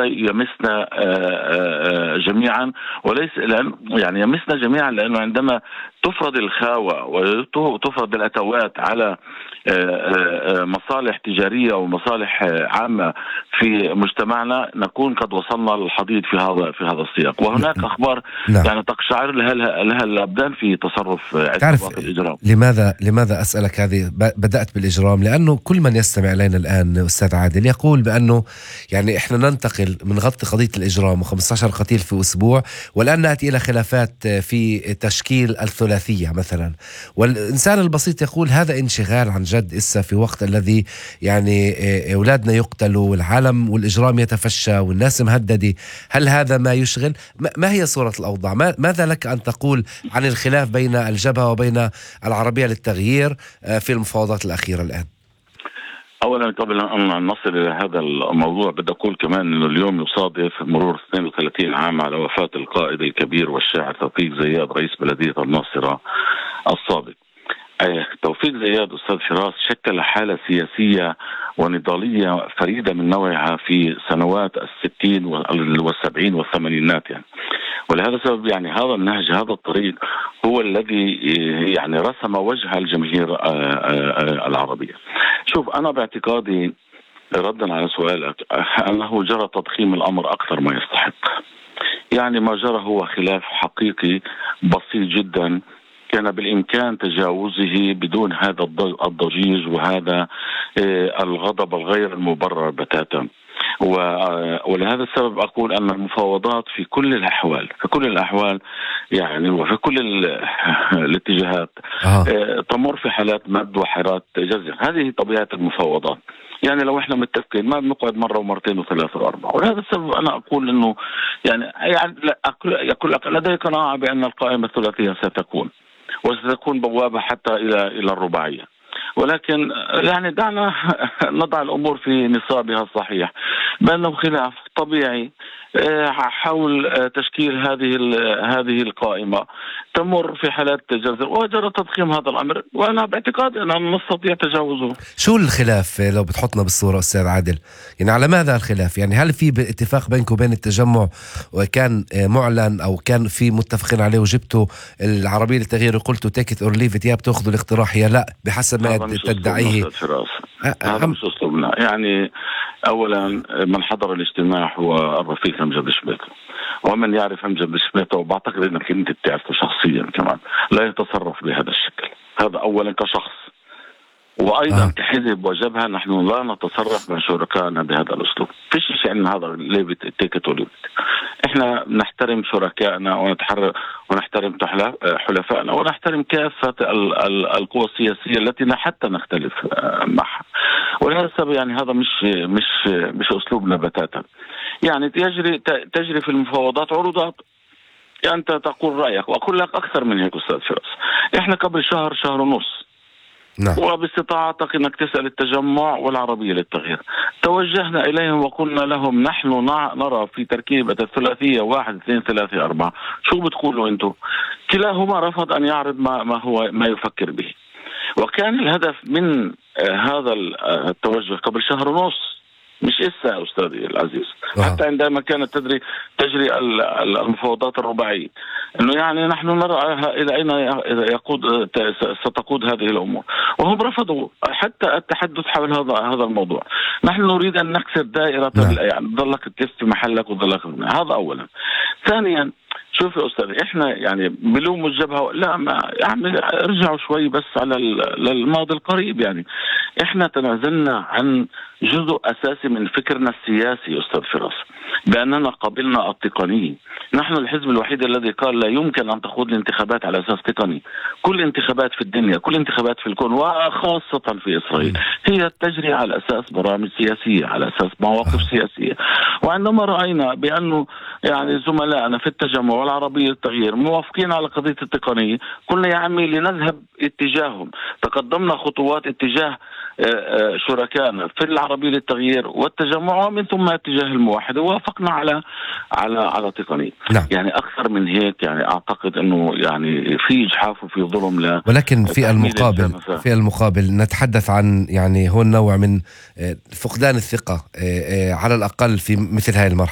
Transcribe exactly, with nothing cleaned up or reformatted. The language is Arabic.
هذا يمسنا جميعا، وليس لأن يعني يمسنا جميعا لأنه عندما تفرض الخاوة وتفرض الأتوات على مصالح تجارية ومصالح عامة في مجتمعنا نكون قد وصلنا للحضيض في هذا في هذا السياق. وهناك أخبار نعم. يعني تقشعر لها لها الأبدان في تصرف عصابات الإجرام. لماذا لماذا أسألك هذه؟ بدأت بالإجرام لأنه كل من يستمع إلينا الآن أستاذ عادل يقول بأنه يعني إحنا ننتقل من غطي قضية الإجرام وخمسة عشر قتيل في أسبوع، والآن نأتي إلى خلافات في تشكيل الثلاثية مثلا، والإنسان البسيط يقول هذا انشغال عن جد إسا في وقت الذي يعني أولادنا يقتلوا والعالم والإجرام يتفشى والناس مهددة. هل هذا ما يشغل؟ ما هي صورة الأوضاع؟ ماذا لك أن تقول عن الخلاف بين الجبهة وبين العربية للتغيير في المفاوضات الأخيرة الآن؟ أولا قبل أن نصل إلى هذا الموضوع بدي أقول كمان أنه اليوم يصادف مرور اثنين وثلاثين عام على وفاة القائد الكبير والشاعر توفيق زياد رئيس بلدية الناصرة السابق. توفيق زياد أستاذ فراس شكل حالة سياسية ونضالية فريدة من نوعها في سنوات الستين والسبعين والثمانينات يعني. ولهذا السبب يعني هذا النهج هذا الطريق هو الذي يعني رسم وجه الجماهير العربية. شوف أنا باعتقادي ردا على سؤالك أنه جرى تضخيم الأمر أكثر ما يستحق. يعني ما جرى هو خلاف حقيقي بسيط جدا كان بالإمكان تجاوزه بدون هذا الضجيج وهذا الغضب الغير المبرر بتاتا. ولهذا السبب أقول أن المفاوضات في كل الأحوال في كل الأحوال يعني وفي كل الاتجاهات آه. تمر في حالات مد وحارات جزر. هذه طبيعة المفاوضات. يعني لو احنا متفقين ما بنقعد مرة ومرتين وثلاثة وأربعة. ولهذا السبب أنا أقول إنه يعني يعني يقول لك لدي قناعة بأن القائمة الثلاثية ستكون وستكون بوابة حتى إلى إلى الرباعية. ولكن يعني دعنا نضع الأمور في نصابها الصحيح بأنه خلاف طبيعي حول تشكيل هذه هذه القائمة تمر في حالات جزر وجرى تضخيم هذا الأمر، وأنا باعتقادي أن نستطيع تجاوزه. شو الخلاف لو بتحطنا بالصورة أستاذ عادل؟ يعني على ماذا الخلاف؟ يعني هل في اتفاق بينك وبين التجمع وكان معلن أو كان في متفقين عليه وجبتوا العربية للتغيير وقلتوا take it or leave it، يا بتأخذوا الاقتراح يا لا بحسب ما تدعيه؟ هذا مش أسلوبنا. يعني أولا من حضر الاجتماع هو الرفيق أمجد شميتة، ومن يعرف أمجد شميتة وبعتقد أنك أنت تعرفه شخصيا كمان لا يتصرف بهذا الشكل. هذا أولا كشخص، وأيضا آه. كحزب وجبهة نحن لا نتصرف مع شركائنا بهذا الأسلوب. فيش شيء عن هذا ليبت التيكت وليبت. إحنا نحترم شركائنا ونتحرك ونحترم حلفائنا ونحترم كافة القوى السياسية التي حتى نختلف معها. ولهذا السبب يعني هذا مش مش مش أسلوبنا بتاتا. يعني تجري تجري في المفاوضات عروضات يعني أنت تقول رأيك وأقول لك أكثر من هيك أستاذ فراس. إحنا قبل شهر شهر ونص نعم. وباستطاعتك أنك تسأل التجمع والعربية للتغيير توجهنا إليهم وقلنا لهم نحن نرى في تركيبة الثلاثية واحد اثنين ثلاثة أربعة، شو بتقولوا أنتم؟ كلاهما رفض أن يعرض ما, ما هو ما يفكر به. وكان الهدف من هذا التوجه قبل شهر ونص مش إسا أستاذي العزيز آه. حتى عندما كانت تدري تجري المفاوضات الرباعية إنه يعني نحن نرى إلى أين يقود ستقود هذه الأمور، وهم رفضوا حتى التحدث حول هذا هذا الموضوع. نحن نريد أن نكسر دائرة نعم. يعني ضلك تكف في محلك وضلك هذا أولا. ثانيا شوف يا أستاذ إحنا يعني بلوم الجبهة لا ما يعني ارجعوا شوي بس على الماضي القريب. يعني إحنا تنازلنا عن جزء أساسي من فكرنا السياسي أستاذ فراس بأننا قبلنا التقنية. نحن الحزب الوحيد الذي قال لا يمكن أن تخوض الانتخابات على أساس تقني. كل انتخابات في الدنيا كل انتخابات في الكون وخاصة في إسرائيل هي تجري على أساس برامج سياسية على أساس مواقف سياسية. وعندما رأينا بأنه يعني زملائنا في التجمع والعربية التغيير موافقين على قضية التقنية قلنا يا عمي لنذهب اتجاههم. تقدمنا خطوات اتجاه شركائنا في العربية للتغيير والتجمع ومن ثم اتجاه الموحد ووافقنا على على على تقنية نعم. يعني أكثر من هيك يعني أعتقد أنه يعني في إجحاف وفي ظلم لا. ولكن في المقابل في المقابل نتحدث عن يعني هو نوع من فقدان الثقة على الأقل في مثل هذه المرحلة.